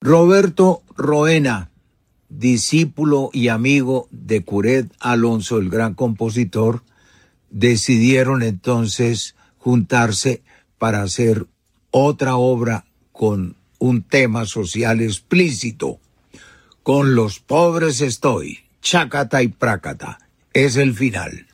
Roberto Roena, discípulo y amigo de Curet Alonso, el gran compositor, decidieron entonces juntarse para hacer otra obra con un tema social explícito. Con los pobres estoy, chácata y prácata, es el final.